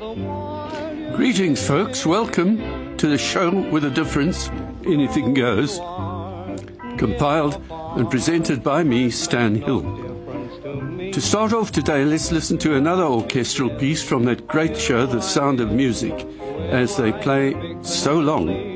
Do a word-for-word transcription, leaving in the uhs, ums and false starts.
Greetings, folks. Welcome to the show with a difference. Anything goes. Compiled and presented by me, Stan Hill. To start off today, let's listen to another orchestral piece from that great show, The Sound of Music, as they play So Long.